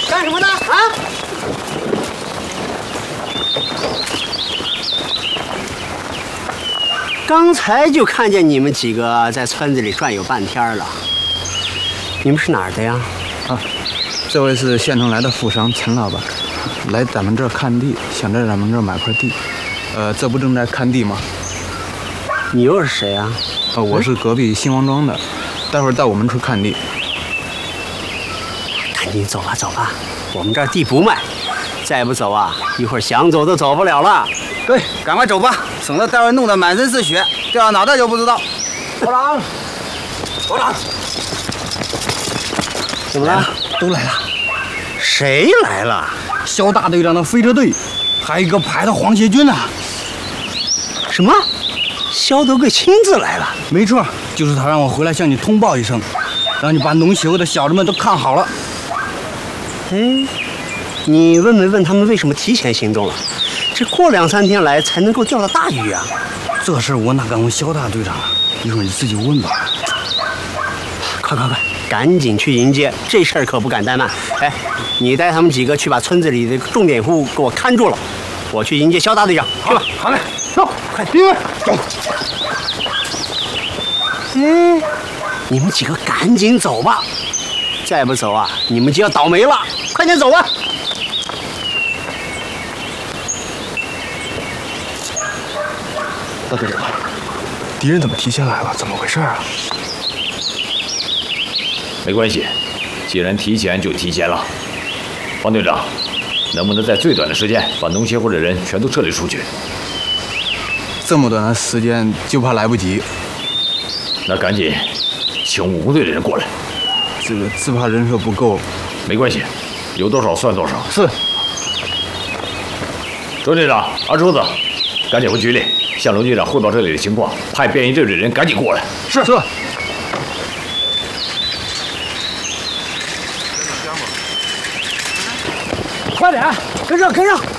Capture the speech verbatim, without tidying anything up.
干什么呢？啊！刚才就看见你们几个在村子里转悠半天了。你们是哪儿的呀？ 啊，这位是县城来的富商陈老板，来咱们这儿看地，想在咱们这儿买块地。呃，这不正在看地吗？ 你又是谁啊？ 呃，我是隔壁新王庄的，待会儿带我们去看地。 赶紧走吧，走吧，我们这儿地不卖，再不走啊，一会儿想走都走不了了。 对，赶快走吧，省得待会儿弄得满身是血，掉到脑袋就不知道。 首长，首长，怎么了？ 都来了。 谁来了？ 肖大队长的飞车队，还有一个排的黄协军呢。 什么？肖德贵亲自来了？ 没错，就是他让我回来向你通报一声，让你把农协会的小子们都看好了。 哎，你问没问他们为什么提前行动了？这过两三天来才能够钓到大鱼啊！ 这事我哪敢问肖大队长啊？一会儿你自己问吧。 快快快，赶紧去迎接，这事儿可不敢怠慢。哎，你带他们几个去把村子里的重点户给我看住了，我去迎接肖大队长。去吧， 好嘞， 走，快兵们走。哎，你们几个赶紧走吧，再不走啊，你们就要倒霉了。快点走吧。 大队长，敌人怎么提前来了？怎么回事啊？ 没关系，既然提前就提前了。方队长，能不能在最短的时间把农协会的人全都撤离出去？ 这么短的时间就怕来不及。 那赶紧请武工队的人过来。 这个只怕人手不够。 没关系，有多少算多少。 是。 周队长，二柱子，赶紧回局里向罗局长汇报这里的情况，派便衣队的人赶紧过来。 是是。 快点，跟上，跟上。